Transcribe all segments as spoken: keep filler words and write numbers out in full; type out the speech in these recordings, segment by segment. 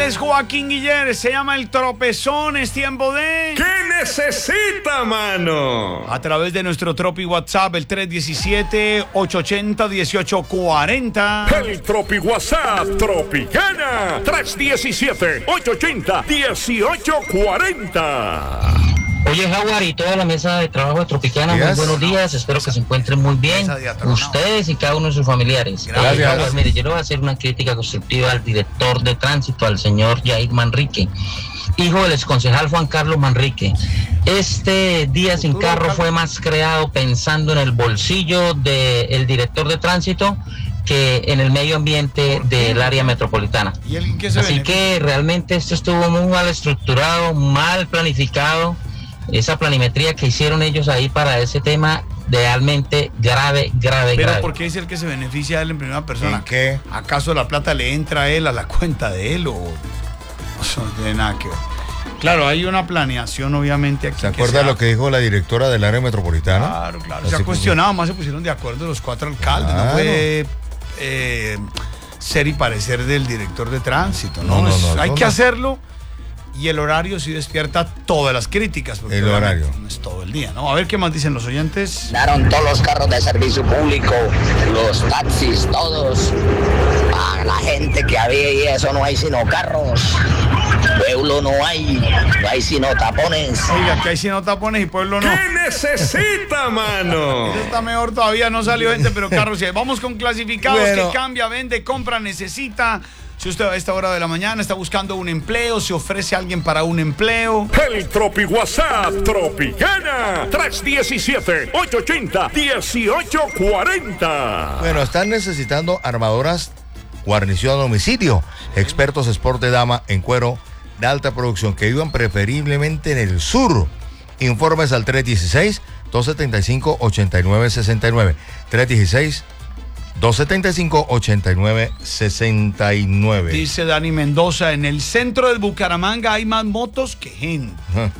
es Joaquín Guiller, se llama El Tropezón, es tiempo de... ¿Qué necesita, mano? A través de nuestro Tropi WhatsApp, el tres uno siete, ocho ocho cero, uno ocho cuatro cero. El Tropi WhatsApp Tropicana tres uno siete, ocho ocho cero, uno ocho cuatro cero. Oye, Jaguar, y toda la mesa de trabajo de Tropicana, yes. Muy buenos días, espero que se encuentren muy bien, ustedes y cada uno de sus familiares. Gracias. Eh, Jaguar, mire, yo le voy a hacer una crítica constructiva al director de tránsito, al señor Yair Manrique, hijo del exconcejal Juan Carlos Manrique. Este día sin carro fue más creado pensando en el bolsillo del director de tránsito que en el medio ambiente del área metropolitana. ¿Y el que se Así viene? que realmente esto estuvo muy mal estructurado, mal planificado. Esa planimetría que hicieron ellos ahí para ese tema, realmente grave, grave, Pero grave. ¿por qué es el que se beneficia de él en primera persona? ¿En qué? ¿Acaso la plata le entra a él a la cuenta de él o eso no tiene nada que ver? Claro, hay una planeación obviamente aquí. ¿Se acuerda lo que dijo la directora del área metropolitana? Claro, claro. Se ha cuestionado, más se pusieron de acuerdo los cuatro alcaldes. Claro. No fue eh, ser y parecer del director de tránsito. No, no, no, es, no hay no, que no. hacerlo. Y el horario sí despierta todas las críticas. Porque el horario. No es todo el día, ¿no? A ver qué más dicen los oyentes. Daron todos los carros de servicio público, los taxis, todos. Para la gente que había y eso no hay sino carros. Pueblo no hay, no hay sino tapones. Oiga, que hay sino tapones y pueblo no. ¿Qué necesita, mano? Eso está mejor todavía, no salió gente, pero carros sí. Vamos con clasificados, bueno. Que cambia, vende, compra, necesita. Si usted a esta hora de la mañana está buscando un empleo, se ofrece a alguien para un empleo. El Tropi WhatsApp Tropicana tres uno siete, ocho ocho cero, uno ocho cuatro cero. Bueno, están necesitando armadoras, guarnición a domicilio, expertos Sport de dama en cuero de alta producción que vivan preferiblemente en el sur. Informes al tres uno seis, dos siete cinco, ocho nueve seis nueve. tres uno seis, dos siete cinco, ocho nueve seis nueve. Dice Dani Mendoza, en el centro de Bucaramanga hay más motos que gente.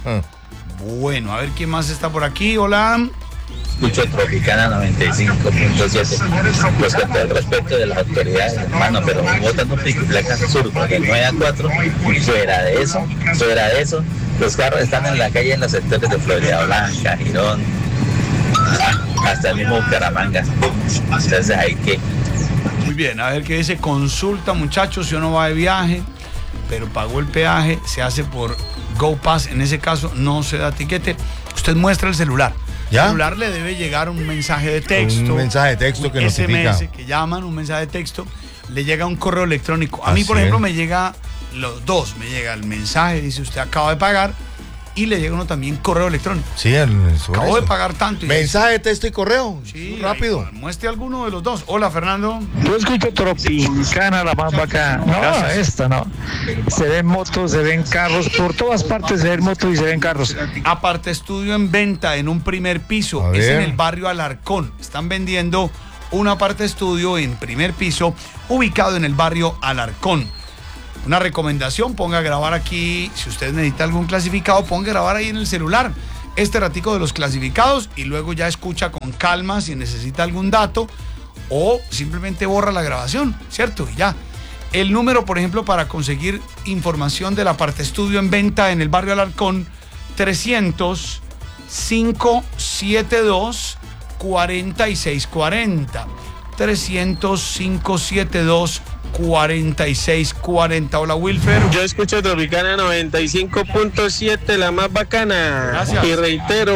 Bueno, a ver quién más está por aquí. Hola. Escucho Tropicana noventa y cinco punto siete. Pues con todo el respeto de las autoridades, hermano, pero votando pico y placa sur de nueve a cuatro. Fuera de eso, fuera de eso, los carros están en la calle en los sectores de Florida Blanca, Girón, hasta el mismo Bucaramanga. Entonces hay que... Muy bien, a ver qué dice. Consulta, muchachos, si uno va de viaje, pero pagó el peaje, se hace por GoPass. En ese caso no se da tiquete. Usted muestra el celular. ¿Ya? El celular le debe llegar un mensaje de texto. Un mensaje de texto que notifica. S M S, que llaman, un mensaje de texto. Le llega un correo electrónico. A mí, por ejemplo, me llega los dos. Me llega el mensaje, dice usted acaba de pagar. Y le llega uno también correo electrónico. Sí, el, Acabo eso. de pagar tanto. Y mensaje de texto y correo. Sí, rápido. Ahí, muestre alguno de los dos. Hola, Fernando. Yo escucho Tropicana, la más bacana. No, Gracias. esta no. Se ven motos, se ven carros. Por todas partes se ven motos y se ven carros. Aparte estudio en venta en un primer piso. Es en el barrio Alarcón. Están vendiendo una parte estudio en primer piso ubicado en el barrio Alarcón. Una recomendación, ponga a grabar aquí, si usted necesita algún clasificado, ponga a grabar ahí en el celular este ratico de los clasificados y luego ya escucha con calma si necesita algún dato o simplemente borra la grabación, ¿cierto? Y ya. El número, por ejemplo, para conseguir información de la parte estudio en venta en el barrio Alarcón, trescientos, cinco setenta y dos, cuarenta y seis cuarenta. trescientos, cinco setenta y dos, cuarenta y seis cuarenta. Hola, Wilfer. Yo escucho Tropicana noventa y cinco punto siete, la más bacana. Gracias. Y reitero,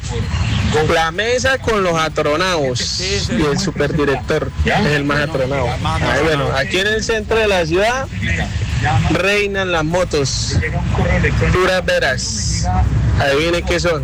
la mesa con los atronados. Sí, sí, y el superdirector es el más atronado. Ahí, bueno, aquí en el centro de la ciudad reinan las motos puras veras. Adivinen qué son.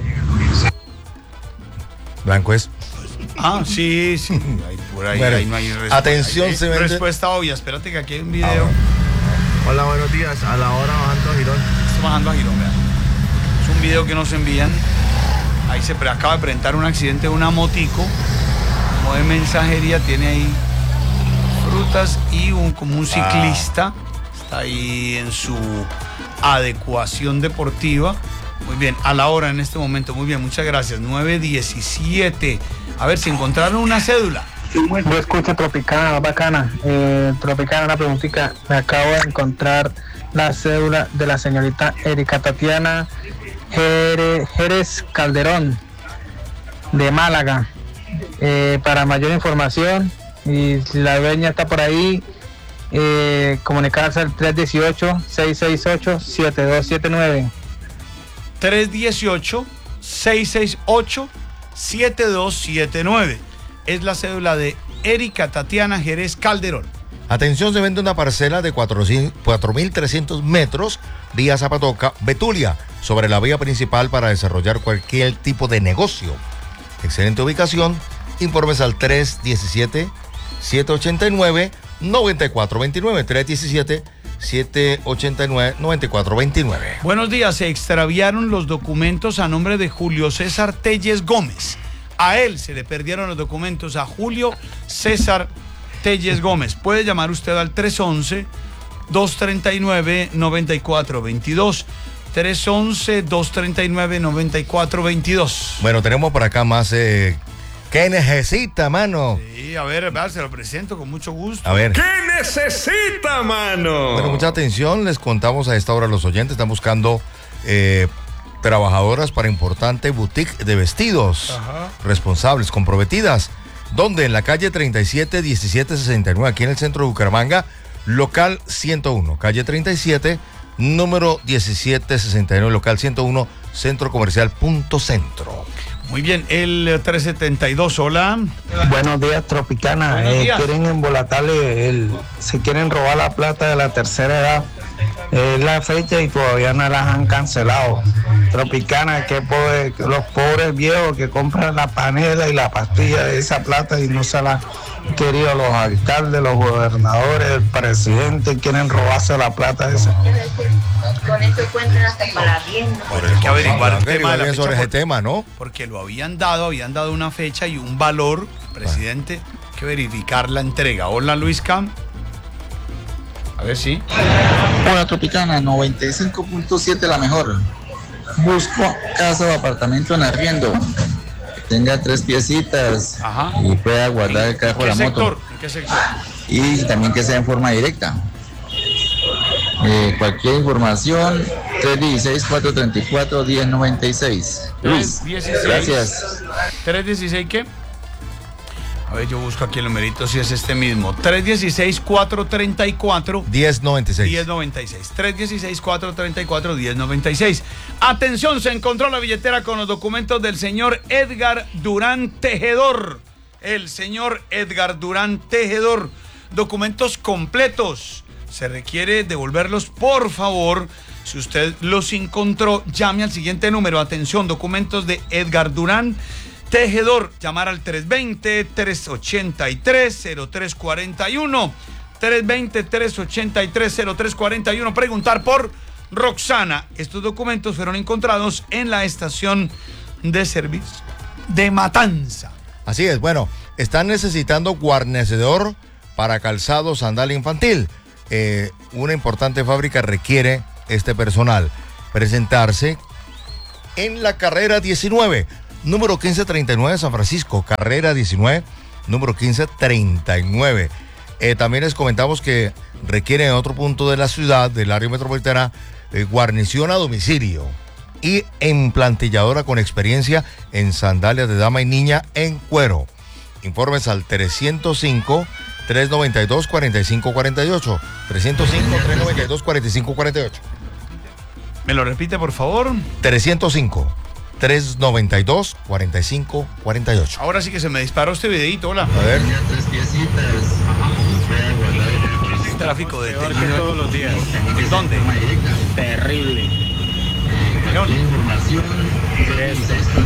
Blanco es. Ah, sí, sí. Ahí, por ahí, bueno, ahí no hay respuesta. Atención, hay, se vende. Respuesta obvia. Espérate que aquí hay un video. Ah, hola, buenos días. A la hora bajando a Girón. Estoy bajando a Girón, vean. Es un video que nos envían. Ahí se pre acaba de presentar un accidente de una motico. Como de mensajería, tiene ahí frutas y un como un ciclista. Ah. Está ahí en su adecuación deportiva. Muy bien, a la hora en este momento. Muy bien, muchas gracias. nueve diecisiete. A ver si encontraron una cédula. Yo escucho Tropicana, bacana. Eh, Tropicana, una preguntita. Me acabo de encontrar la cédula de la señorita Erika Tatiana Jerez, Jerez Calderón, de Málaga. Eh, para mayor información, y si la dueña está por ahí, eh, comunicarse al tres uno ocho, seis seis ocho, siete dos siete nueve. tres uno ocho, seis seis ocho, siete dos siete nueve. Es la cédula de Erika Tatiana Jerez Calderón. Atención, se vende una parcela de cuatro mil trescientos metros, vía Zapatoca, Betulia, sobre la vía principal para desarrollar cualquier tipo de negocio. Excelente ubicación. Informes al tres uno siete, siete ocho nueve, nueve cuatro dos nueve. tres uno siete, siete ocho nueve, nueve cuatro dos nueve. Buenos días. Se extraviaron los documentos a nombre de Julio César Telles Gómez. A él se le perdieron los documentos, a Julio César Telles Gómez. Puede llamar usted al tres once, dos treinta y nueve, noventa y cuatro veintidós. tres once, dos treinta y nueve, noventa y cuatro veintidós. Bueno, tenemos por acá más. Eh, ¿Qué necesita, mano? Sí, a ver, va, se lo presento con mucho gusto. A ver. ¿Qué necesita, mano? Bueno, mucha atención. Les contamos a esta hora a los oyentes. Están buscando eh, trabajadoras para importante boutique de vestidos. Ajá. Responsables, comprometidas. ¿Dónde? En la calle treinta y siete, diecisiete sesenta y nueve, aquí en el centro de Bucaramanga, local ciento uno. Calle treinta y siete, número diecisiete sesenta y nueve, local ciento uno, Centro Comercial Punto Centro. Muy bien, el trescientos setenta y dos, hola. Buenos días, Tropicana. Buenos eh, días. Quieren embolatarle, el, se quieren robar la plata de la tercera edad. Es la fecha y todavía no las han cancelado. Tropicana, que pobre, los pobres viejos que compran la panela y la pastilla de esa plata y no se la han querido los alcaldes, los gobernadores, el presidente, quieren robarse la plata esa. Con esto cuentan hasta para la rienda. Bueno, hay que averiguar el tema de la fecha sobre ese por- tema, ¿no? Porque lo habían dado, habían dado una fecha y un valor, presidente, hay que verificar la entrega. Hola, Luis Cam. A ver si. Hola, Tropicana, noventa y cinco punto siete, la mejor. Busco casa o apartamento en arriendo, que tenga tres piecitas. Ajá. Y pueda guardar el carro ¿En de qué la sector? moto. ¿En qué sector? Y también que sea en forma directa. Eh, cualquier información, tres uno seis, cuatro tres cuatro, uno cero nueve seis. Luis, tres dieciséis. gracias. ¿tres dieciséis qué? A ver, yo busco aquí el numerito si es este mismo. tres uno seis, cuatro tres cuatro, uno cero nueve seis. uno cero nueve seis. tres uno seis, cuatro tres cuatro, uno cero nueve seis. Atención, se encontró la billetera con los documentos del señor Edgar Durán Tejedor. El señor Edgar Durán Tejedor. Documentos completos. Se requiere devolverlos, por favor. Si usted los encontró, llame al siguiente número. Atención, documentos de Edgar Durán Tejedor. Llamar al tres dos cero, tres ocho tres, cero tres cuatro uno. tres dos cero, tres ocho tres, cero tres cuatro uno. Preguntar por Roxana. Estos documentos fueron encontrados en la estación de servicio de Matanza. Así es, bueno, están necesitando guarnecedor para calzado sandal infantil. Eh, una importante fábrica requiere este personal. Presentarse en la carrera diecinueve, número quince treinta y nueve, San Francisco. Carrera diecinueve, número quince treinta y nueve. Eh, también les comentamos que requiere en otro punto de la ciudad, del área metropolitana, eh, guarnición a domicilio y emplantilladora con experiencia en sandalias de dama y niña en cuero. Informes al trescientos cinco, tres noventa y dos, cuarenta y cinco cuarenta y ocho. trescientos cinco, tres noventa y dos, cuarenta y cinco cuarenta y ocho. ¿Me lo repite, por favor? trescientos cinco, tres noventa y dos, cuarenta y cinco cuarenta y ocho. Ahora sí que se me disparó este videito, hola. A ver. Tráfico de Peor que todos los días. ¿Dónde? Terrible. ¿Dónde? Información, Eso.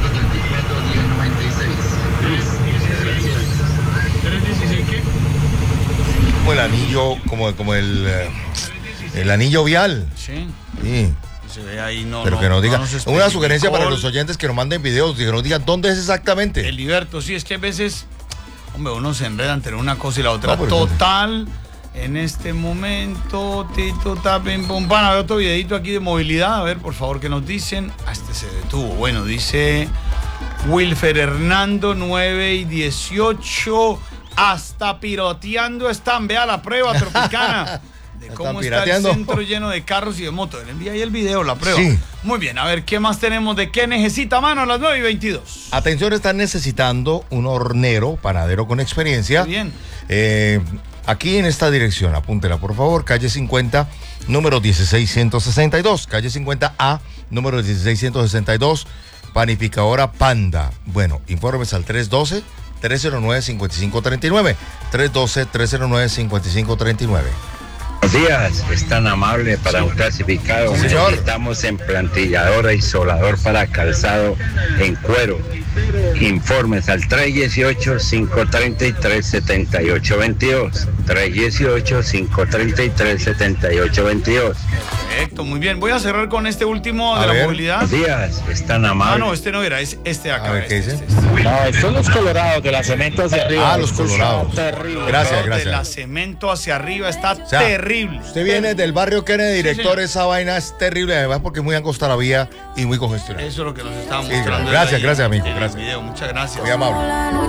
Como el anillo, como, como el, eh, el anillo vial. Sí. Sí. Se ve ahí, no. Pero no, que nos diga. no nos Una sugerencia especificó. para los oyentes que nos manden videos, que nos digan dónde es exactamente. El Liberto, sí, es que a veces, hombre, uno se enreda entre una cosa y la otra. No, pero Total, en este momento, Tito Tapin, pum, pan, a ver otro videito aquí de movilidad, a ver, por favor, ¿qué nos dicen? Ah, este se detuvo. Bueno, dice Wilfer Hernando, nueve y dieciocho, hasta piroteando están, vea la prueba Tropicana. de Están cómo pirateando. está el centro lleno de carros y de motos. Le envía ahí el video, la prueba. Sí. Muy bien, a ver, ¿qué más tenemos? ¿De qué necesita, mano, a las nueve y veintidós? Atención, están necesitando un hornero, panadero con experiencia. Muy bien. Eh, aquí en esta dirección, apúntela por favor, calle cincuenta, número dieciséis ciento sesenta y dos, calle cincuenta A, número dieciséis ciento sesenta y dos, panificadora Panda. Bueno, informes al tres uno dos, tres cero nueve, cinco cinco tres nueve, tres uno dos, tres cero nueve, cinco cinco tres nueve. Buenos días, es tan amable para un clasificado. Sí, señor. Estamos en plantilladora y solador para calzado en cuero. Informes al tres uno ocho, cinco tres tres, siete ocho dos dos. tres uno ocho, cinco tres tres, siete ocho dos dos. Perfecto, muy bien. Voy a cerrar con este último de A la ver. movilidad. Buenos días, es tan Ah, amable. no, este no era, es este de acá. A ver, ¿qué este, dice? este, este. No, estos son los colorados, de la cemento hacia arriba. Ah, los Esto está colorados. terrible. Gracias, De la gracias. cemento hacia arriba está O sea, terrible. Usted viene del barrio Kennedy, director, señor. esa vaina es terrible, además porque es muy angosta la vía y muy congestionada. Eso es lo que nos estaba Sí, mostrando. gracias, ahí gracias, amigo, en el gracias. video. Muchas gracias. Muy amable.